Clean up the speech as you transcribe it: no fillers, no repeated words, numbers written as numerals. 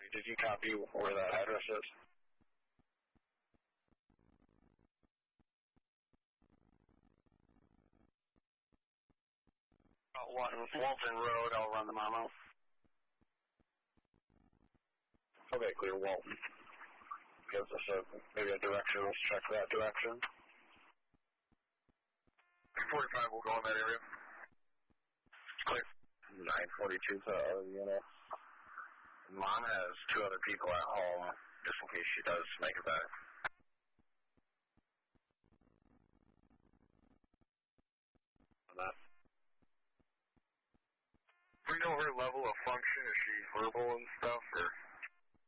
Did you copy where that address is? Walton Road, I'll run the memo. Okay, clear Walton. Gives us maybe a direction. Let's check that direction. 45 will go in that area. Clear. 942 to the other unit. Mom has 2 other people at home, just in case she does make it back. That. Do we know her level of function? Is she verbal and stuff?